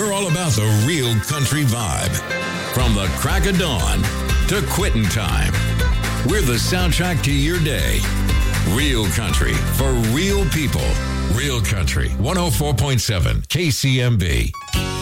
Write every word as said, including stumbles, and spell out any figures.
We're all about the real country vibe. From the crack of dawn to quitting time. We're the soundtrack to your day. Real country for real people. Real Country one oh four point seven K C M B.